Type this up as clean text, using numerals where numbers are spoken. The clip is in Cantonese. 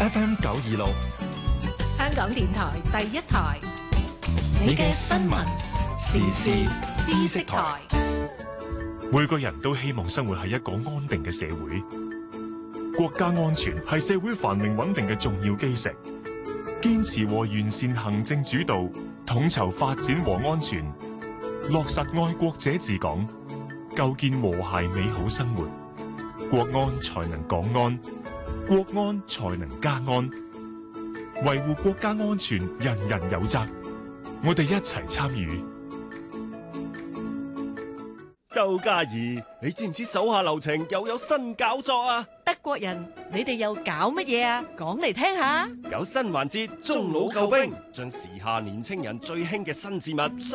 FM 926， 香港電台第一台，你嘅新聞時事知識台。 每個人都希望生活喺一個安定嘅社會，國家安全係社會繁榮穩定嘅重要基石。堅持和完善行政主導，統籌發展和安全，落實愛國者治港，構建和諧美好生活，國安才能港安，國安才能家安。維護國家安全，人人有責，我哋一齊參與。 周嘉怡，你知唔知手下留情又有新搞作啊？ 德國人，你哋又搞乜嘢啊？講嚟聽下。 有新環節，中老救兵，將時下年青人最興嘅新事物